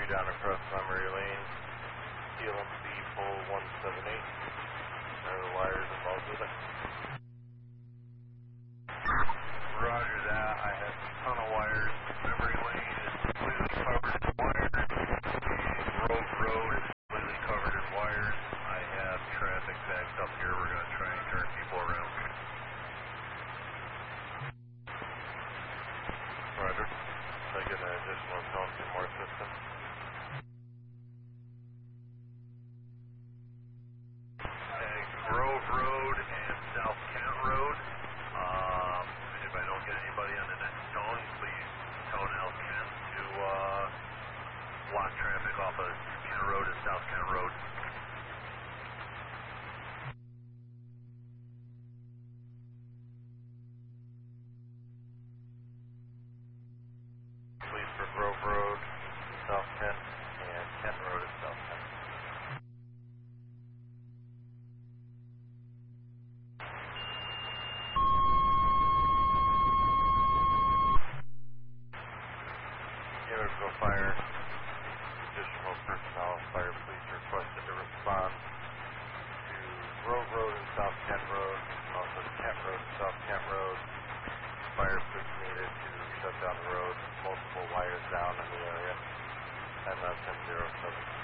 down across Memory Lane, TLMC pole 178. There are the wires involved with it. Roger that. I have a ton of wires. Memory Lane is completely covered in wires. Grove Road is completely covered in wires. I have traffic backed up here. We're going to try and turn people around. Roger. I get an additional call to more system. Grove Road and South Kent Road. If I don't get anybody on the next zone, please tell Al Kent to block traffic off of Kent Road and South Kent Road. Please for Grove Road, South Kent, and Kent Road and South Kent. Go Fire, additional personnel, fire police requested to respond to Grove Road and South Kent Road, also Kent Road and South Kent Road. Fire police needed to shut down the road, multiple wires down in the area, and that's 1007.